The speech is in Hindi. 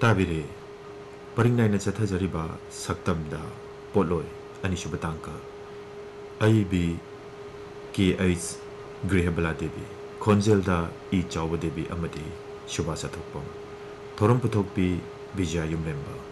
ताबिरे परिंगनाइना चथजरिबा सक्तमदा पोलोय अनिसुब तांका अईबी के एच गृहबला देवी खोंजेलदा ई चाव देवी अमदी शुभा चथोकपम थोरम पुथोकपी विजया युमलेम्बा